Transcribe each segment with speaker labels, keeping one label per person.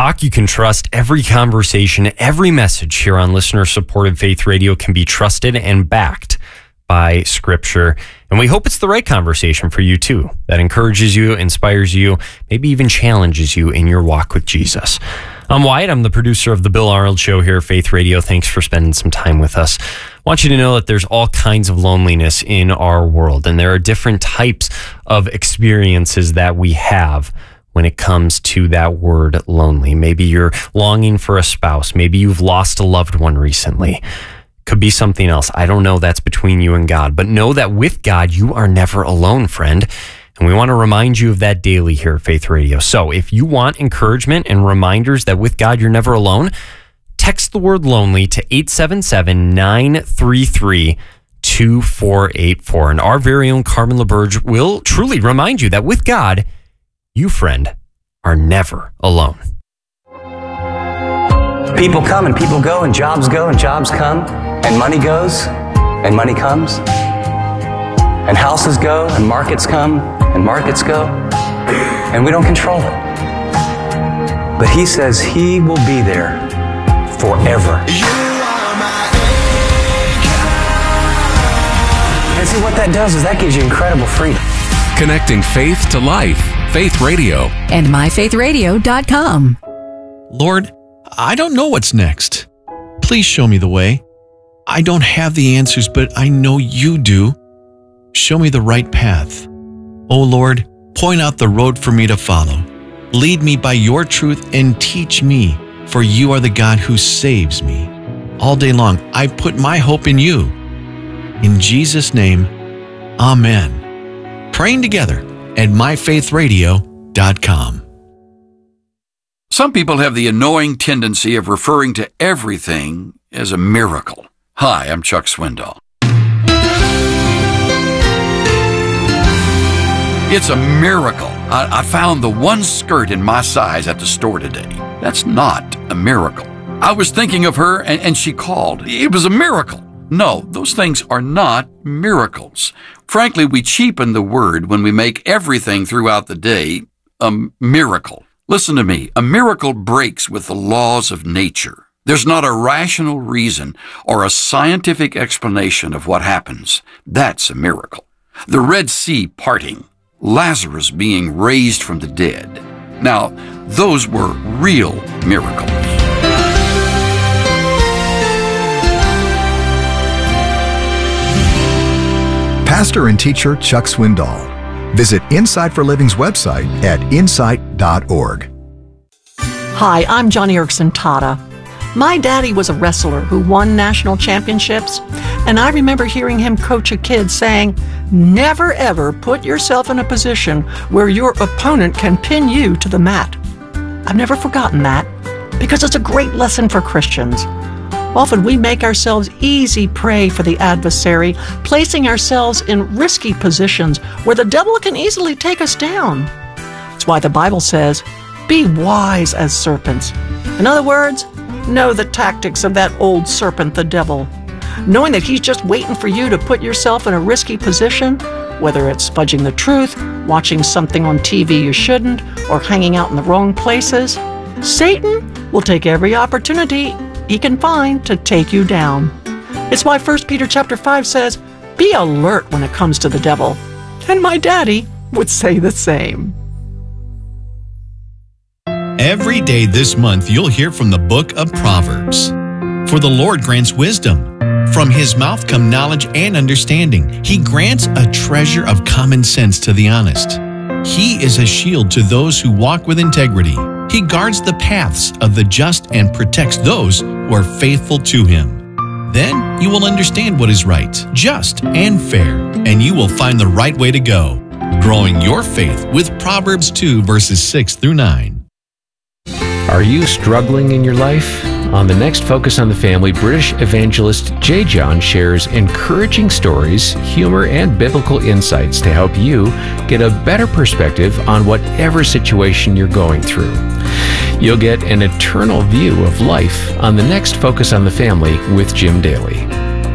Speaker 1: talk you can trust. Every conversation, every message here on listener-supported Faith Radio can be trusted and backed by Scripture. And we hope it's the right conversation for you, too, that encourages you, inspires you, maybe even challenges you in your walk with Jesus. I'm Wyatt. I'm the producer of The Bill Arnold Show here at Faith Radio. Thanks for spending some time with us. I want you to know that there's all kinds of loneliness in our world, and there are different types of experiences that we have when it comes to that word lonely. Maybe you're longing for a spouse. Maybe you've lost a loved one recently. Could be something else. I don't know. That's between you and God. But know that with God, you are never alone, friend. And we want to remind you of that daily here at Faith Radio. So if you want encouragement and reminders that with God, you're never alone, text the word lonely to 877-933-2484. And our very own Carmen LaBerge will truly remind you that with God, you, friend, are never alone.
Speaker 2: People come and people go, and jobs come, and money goes and money comes, and houses go and markets come and markets go, and we don't control it. But He says He will be there forever. And see, what that does is that gives you incredible freedom.
Speaker 3: Connecting faith to life. Faith Radio.
Speaker 4: And myfaithradio.com.
Speaker 5: Lord, I don't know what's next. Please show me the way. I don't have the answers, but I know You do. Show me the right path. Oh Lord, point out the road for me to follow. Lead me by Your truth and teach me, for You are the God who saves me. All day long, I put my hope in You. In Jesus' name, Amen. Praying together at myfaithradio.com.
Speaker 6: Some people have the annoying tendency of referring to everything as a miracle. Hi, I'm Chuck Swindoll. It's a miracle. I found the one skirt in my size at the store today. That's not a miracle. I was thinking of her and she called. It was a miracle. No, those things are not miracles. Frankly, we cheapen the word when we make everything throughout the day a miracle. Listen to me. A miracle breaks with the laws of nature. There's not a rational reason or a scientific explanation of what happens. That's a miracle. The Red Sea parting, Lazarus being raised from the dead. Now, those were real miracles.
Speaker 7: Pastor and teacher Chuck Swindoll. Visit Insight for Living's website at insight.org.
Speaker 8: Hi, I'm Johnny Erickson Tata. My daddy was a wrestler who won national championships, and I remember hearing him coach a kid saying, "Never ever put yourself in a position where your opponent can pin you to the mat." I've never forgotten that, because it's a great lesson for Christians. Often we make ourselves easy prey for the adversary, placing ourselves in risky positions where the devil can easily take us down. That's why the Bible says, "Be wise as serpents." In other words, know the tactics of that old serpent, the devil. Knowing that he's just waiting for you to put yourself in a risky position, whether it's fudging the truth, watching something on TV you shouldn't, or hanging out in the wrong places, Satan will take every opportunity he can find to take you down. It's why 1 Peter chapter 5 says, "Be alert when it comes to the devil." And my daddy would say the same.
Speaker 5: Every day this month, you'll hear from the book of Proverbs. For the Lord grants wisdom. From His mouth come knowledge and understanding. He grants a treasure of common sense to the honest. He is a shield to those who walk with integrity. He guards the paths of the just and protects those who are faithful to Him. Then you will understand what is right, just, and fair, and you will find the right way to go. Growing your faith with Proverbs 2, verses 6 through 9.
Speaker 9: Are you struggling in your life? On the next Focus on the Family, British evangelist J. John shares encouraging stories, humor, and biblical insights to help you get a better perspective on whatever situation you're going through. You'll get an eternal view of life on the next Focus on the Family with Jim Daly.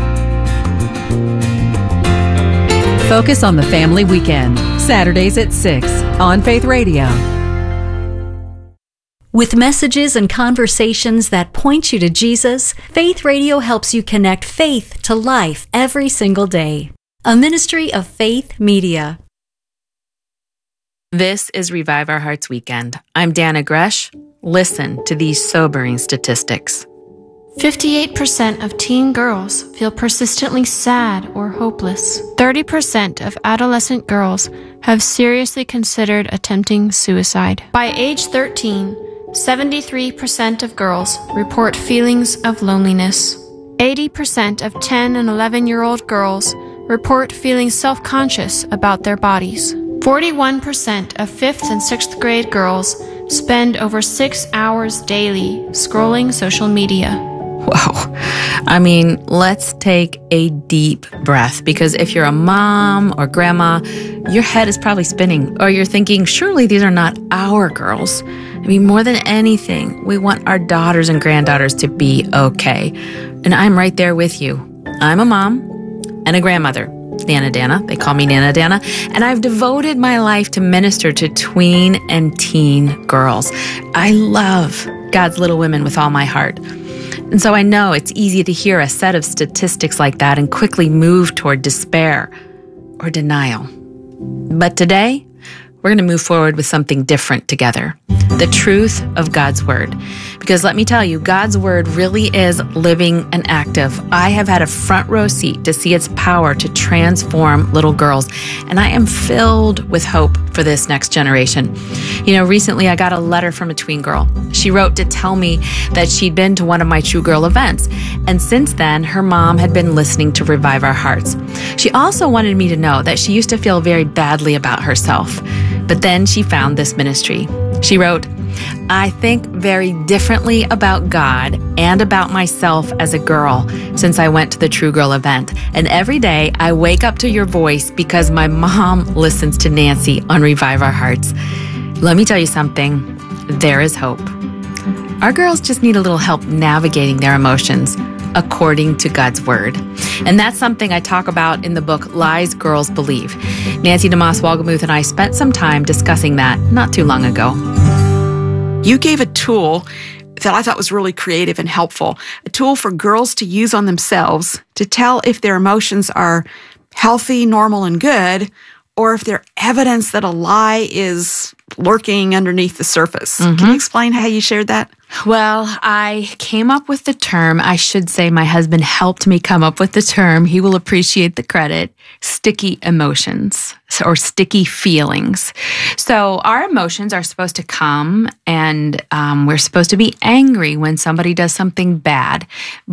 Speaker 4: Focus on the Family Weekend, Saturdays at 6 on Faith Radio.
Speaker 10: With messages and conversations that point you to Jesus, Faith Radio helps you connect faith to life every single day. A ministry of Faith Media.
Speaker 11: This is Revive Our Hearts Weekend. I'm Dana Gresh. Listen to these sobering statistics.
Speaker 12: 58% of teen girls feel persistently sad or hopeless. 30% of adolescent girls have seriously considered attempting suicide. By age 13, 73% of girls report feelings of loneliness. 80% of 10 and 11-year-old girls report feeling self-conscious about their bodies. 41% of 5th and 6th grade girls spend over 6 hours daily scrolling social media.
Speaker 11: Whoa. I mean, let's take a deep breath, because if you're a mom or grandma, your head is probably spinning, or you're thinking, surely these are not our girls. I mean, more than anything, we want our daughters and granddaughters to be okay. And I'm right there with you. I'm a mom and a grandmother. Nana Dana. They call me Nana Dana. And I've devoted my life to minister to tween and teen girls. I love God's little women with all my heart. And so I know it's easy to hear a set of statistics like that and quickly move toward despair or denial. But today, we're going to move forward with something different together. The truth of God's Word. Because let me tell you, God's Word really is living and active. I have had a front row seat to see its power to transform little girls. And I am filled with hope for this next generation. You know, recently I got a letter from a tween girl. She wrote to tell me that she'd been to one of my True Girl events. And since then, her mom had been listening to Revive Our Hearts. She also wanted me to know that she used to feel very badly about herself. But then she found this ministry. She wrote, I think very differently about God and about myself as a girl since I went to the True Girl event. And every day I wake up to your voice because my mom listens to Nancy on Revive Our Hearts. Let me tell you something. There is hope. Our girls just need a little help navigating their emotions according to God's Word. And that's something I talk about in the book, Lies Girls Believe. Nancy DeMoss Wolgemuth and I spent some time discussing that not too long ago.
Speaker 13: You gave a tool that I thought was really creative and helpful, a tool for girls to use on themselves to tell if their emotions are healthy, normal, and good, or if they're evidence that a lie is lurking underneath the surface. Can you explain how you shared that?
Speaker 11: Well, I came up with the term, I should say my husband helped me come up with the term, he will appreciate the credit, sticky emotions or sticky feelings. So our emotions are supposed to come and we're supposed to be angry when somebody does something bad,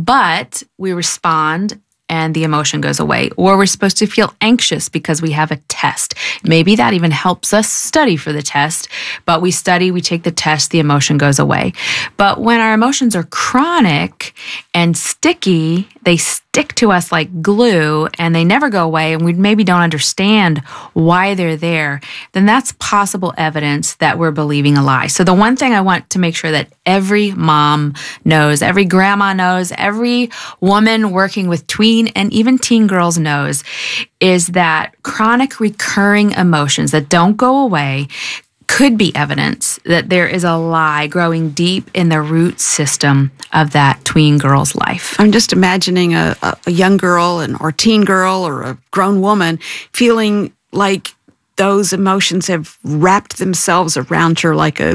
Speaker 11: but we respond and the emotion goes away. Or we're supposed to feel anxious because we have a test. Maybe that even helps us study for the test, but we study, we take the test, the emotion goes away. But when our emotions are chronic and sticky, they stick to us like glue and they never go away, and we maybe don't understand why they're there, then that's possible evidence that we're believing a lie. So the one thing I want to make sure that every mom knows, every grandma knows, every woman working with tween and even teen girls knows is that chronic recurring emotions that don't go away could be evidence that there is a lie growing deep in the root system of that tween girl's life.
Speaker 13: I'm just imagining a young girl or teen girl or a grown woman feeling like those emotions have wrapped themselves around her like a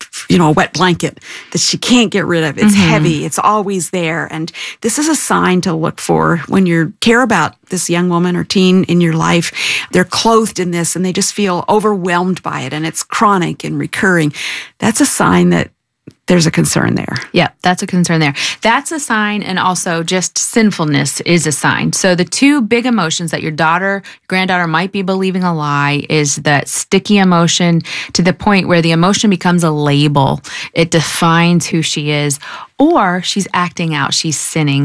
Speaker 13: wet blanket that she can't get rid of. It's heavy. It's always there. And this is a sign to look for when you care about this young woman or teen in your life. They're clothed in this and they just feel overwhelmed by it and it's chronic and recurring. That's a sign that there's a concern there.
Speaker 11: Yeah, that's a concern there. That's a sign, and also just sinfulness is a sign. So the two big emotions that your granddaughter might be believing a lie is that sticky emotion to the point where the emotion becomes a label. It defines who she is, or she's acting out, she's sinning.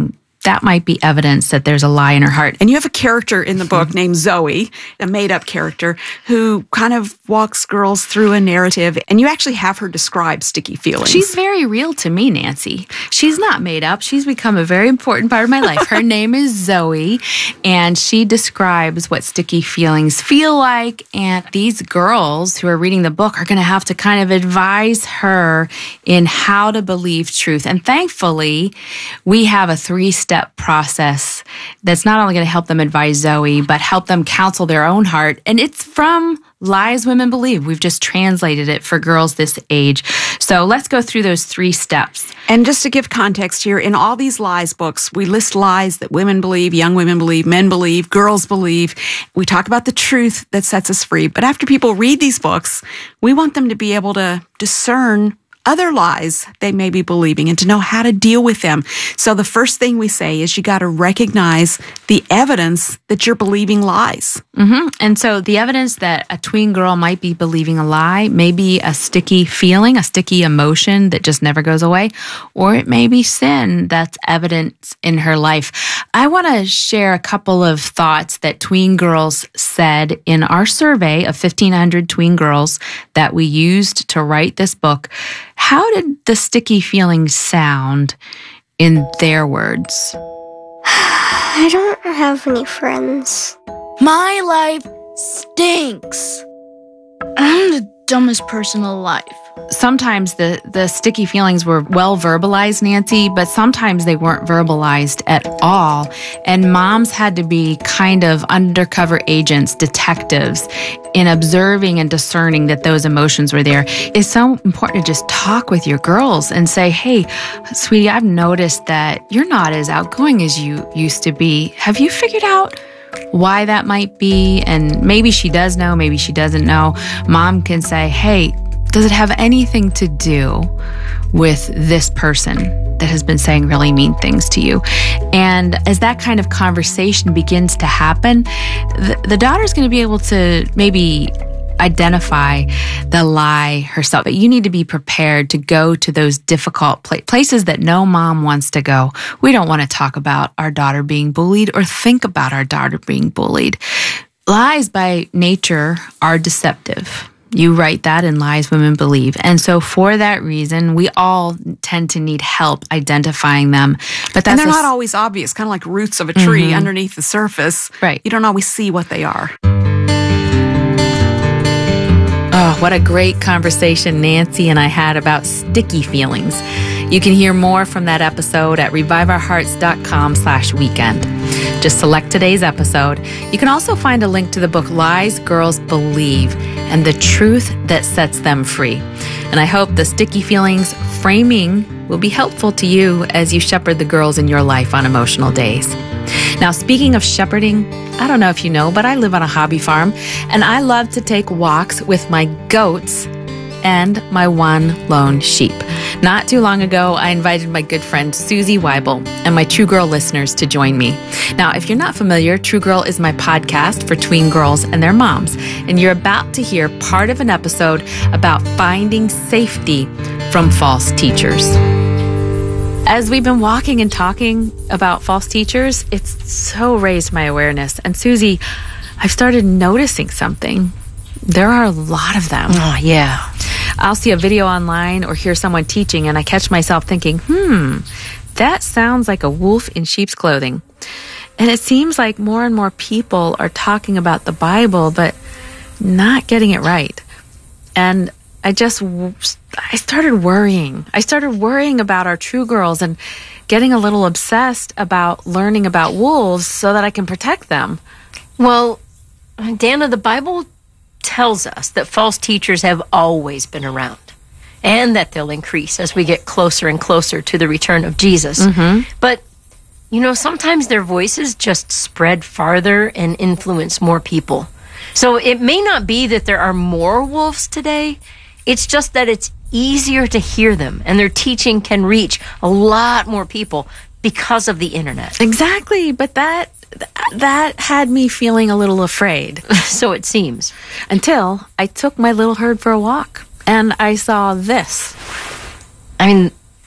Speaker 11: that might be evidence that there's a lie in her heart.
Speaker 13: And you have a character in the book named Zoe, a made-up character, who kind of walks girls through a narrative, and you actually have her describe sticky feelings.
Speaker 11: She's very real to me, Nancy. She's not made up. She's become a very important part of my life. Her name is Zoe, and she describes what sticky feelings feel like, and these girls who are reading the book are going to have to kind of advise her in how to believe truth. And thankfully, we have a 3-step process that's not only going to help them advise Zoe, but help them counsel their own heart. And it's from Lies Women Believe. We've just translated it for girls this age. So let's go through those 3 steps.
Speaker 13: And just to give context here, in all these lies books, we list lies that women believe, young women believe, men believe, girls believe. We talk about the truth that sets us free. But after people read these books, we want them to be able to discern other lies they may be believing and to know how to deal with them. So the first thing we say is you got to recognize the evidence that you're believing lies.
Speaker 11: Mm-hmm. And so the evidence that a tween girl might be believing a lie may be a sticky feeling, a sticky emotion that just never goes away, or it may be sin that's evidence in her life. I want to share a couple of thoughts that tween girls said in our survey of 1,500 tween girls that we used to write this book. How did the sticky feelings sound in their words?
Speaker 14: I don't have any friends.
Speaker 15: My life stinks. I'm the dumbest person alive.
Speaker 11: Sometimes the sticky feelings were well verbalized, Nancy, but sometimes they weren't verbalized at all. And moms had to be kind of undercover agents, detectives, in observing and discerning that those emotions were there. It's so important to just talk with your girls and say, hey, sweetie, I've noticed that you're not as outgoing as you used to be. Have you figured out why that might be? And maybe she does know, maybe she doesn't know. Mom can say, hey, does it have anything to do with this person that has been saying really mean things to you? And as that kind of conversation begins to happen, the daughter's going to be able to maybe identify the lie herself. But you need to be prepared to go to those difficult places that no mom wants to go. We don't want to talk about our daughter being bullied or think about our daughter being bullied. Lies by nature are deceptive. You write that in Lies Women Believe. And so for that reason, we all tend to need help identifying them. But that's
Speaker 13: and they're not always obvious, kind of like roots of a tree underneath the surface.
Speaker 11: Right.
Speaker 13: You don't always see what they are.
Speaker 11: Oh, what a great conversation Nancy and I had about sticky feelings. You can hear more from that episode at reviveourhearts.com/weekend. Just select today's episode. You can also find a link to the book Lies Girls Believe and the Truth That Sets Them Free. And I hope the sticky feelings framing will be helpful to you as you shepherd the girls in your life on emotional days. Now, speaking of shepherding, I don't know if you know, but I live on a hobby farm, and I love to take walks with my goats and my one lone sheep. Not too long ago, I invited my good friend Susie Weibel and my True Girl listeners to join me. Now, if you're not familiar, True Girl is my podcast for tween girls and their moms, and you're about to hear part of an episode about finding safety from false teachers. As we've been walking and talking about false teachers, it's so raised my awareness. And Susie, I've started noticing something. There are a lot of them.
Speaker 8: Oh, yeah.
Speaker 11: I'll see a video online or hear someone teaching, and I catch myself thinking, that sounds like a wolf in sheep's clothing. And it seems like more and more people are talking about the Bible, but not getting it right. And I started worrying. I started worrying about our True Girls and getting a little obsessed about learning about wolves so that I can protect them.
Speaker 16: Well, Dana, the Bible tells us that false teachers have always been around and that they'll increase as we get closer and closer to the return of Jesus. But, sometimes their voices just spread farther and influence more people. So it may not be that there are more wolves today. It's just that it's easier to hear them, and their teaching can reach a lot more people because of the internet.
Speaker 11: Exactly, but that had me feeling a little afraid.
Speaker 16: So it seems.
Speaker 11: Until I took my little herd for a walk, and I saw this.
Speaker 16: I mean,